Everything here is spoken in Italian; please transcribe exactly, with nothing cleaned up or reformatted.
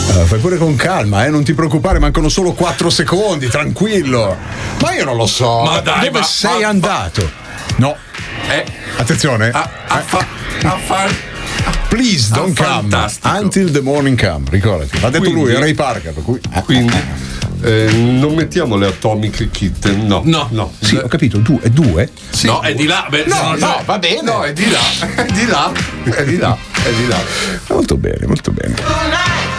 Uh, fai pure con calma, eh, non ti preoccupare, mancano solo quattro secondi, tranquillo. Ma io non lo so. Ma dai, dove ma, sei ma, andato? No. Eh, Attenzione. a, a, fa, a far. Please Ah, don't come fantastico. until the morning come, ricordati. L'ha detto Quindi- lui, Ray Parker, per cui. eh. Quindi eh, non mettiamo le Atomic Kitten, no. No. no. Sì, ho capito, tu è due? Sì. No, è di là. Beh, No, sono no, già- va bene. No, è di là, è di là, è di là, è di là. Molto bene, molto bene.